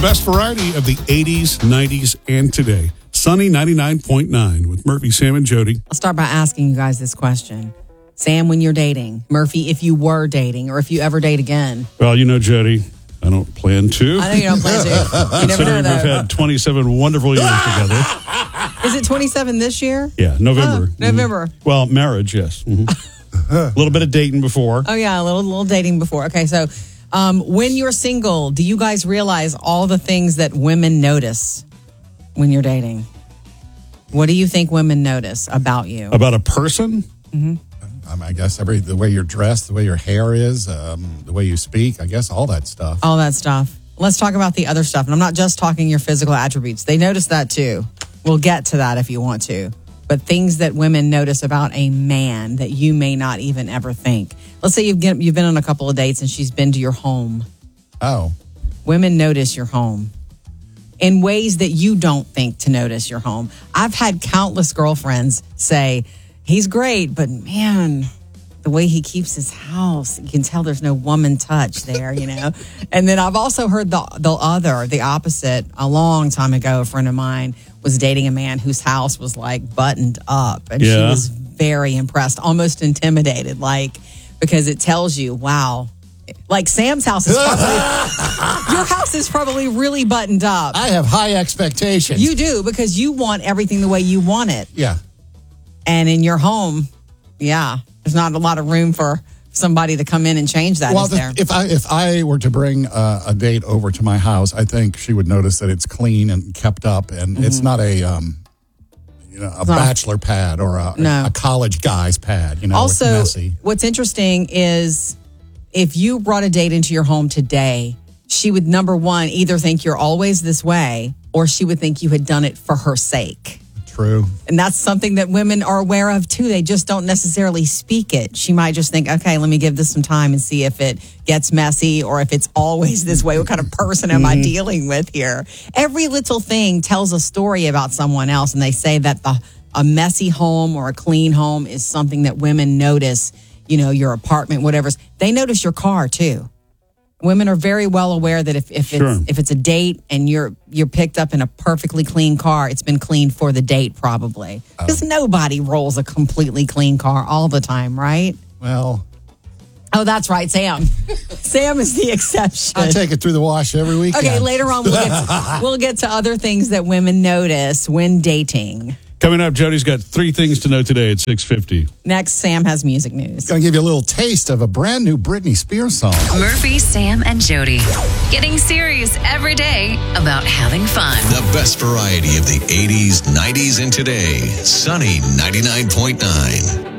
best variety of the 80s, 90s, and today. Sunny 99.9 with Murphy, Sam, and Jody. I'll start by asking you guys this question. Sam, when you're dating, Murphy, if you were dating, or if you ever date again. Well, you know, Jody, I don't plan to. I know you don't plan to. You never know, though. We've had 27 wonderful years together. Is it 27 this year? Yeah, November. Oh, November. Mm-hmm. Well, marriage, yes. Mm-hmm. A little bit of dating before. Oh, yeah, a little dating before. Okay, so when you're single, do you guys realize all the things that women notice when you're dating? What do you think women notice about you? About a person? Mm-hmm. I guess the way you're dressed, the way your hair is, the way you speak, I guess all that stuff. All that stuff. Let's talk about the other stuff. And I'm not just talking your physical attributes. They notice that too. We'll get to that if you want to. But things that women notice about a man that you may not even ever think. Let's say you've been on a couple of dates and she's been to your home. Oh. Women notice your home in ways that you don't think to notice your home. I've had countless girlfriends say, he's great, but man, the way he keeps his house, you can tell there's no woman touch there, you know? And then I've also heard the opposite. A long time ago, a friend of mine was dating a man whose house was like buttoned up. And she was very impressed, almost intimidated, because it tells you, wow. Like Sam's house is probably, your house is probably really buttoned up. I have high expectations. You do, because you want everything the way you want it. Yeah. And in your home, there's not a lot of room for somebody to come in and change that, is there? If I were to bring a date over to my house, I think she would notice that it's clean and kept up, and it's not a bachelor pad or a college guy's pad. Also, it's messy. What's interesting is if you brought a date into your home today, she would, number one, either think you're always this way, or she would think you had done it for her sake. True. And that's something that women are aware of, too. They just don't necessarily speak it. She might just think, okay, let me give this some time and see if it gets messy or if it's always this way. What kind of person am I dealing with here? Every little thing tells a story about someone else. And they say that a messy home or a clean home is something that women notice, your apartment, whatever. They notice your car, too. Women are very well aware that if it's a date and you're picked up in a perfectly clean car, it's been cleaned for the date probably. Because nobody rolls a completely clean car all the time, right? Well. Oh, that's right, Sam. Sam is the exception. I take it through the wash every weekend. Okay, later on we'll get to other things that women notice when dating. Coming up, Jody's got 3 things to know today at 6:50. Next, Sam has music news. Going to give you a little taste of a brand new Britney Spears song. Murphy, Sam, and Jody. Getting serious every day about having fun. The best variety of the 80s, 90s, and today. Sunny 99.9.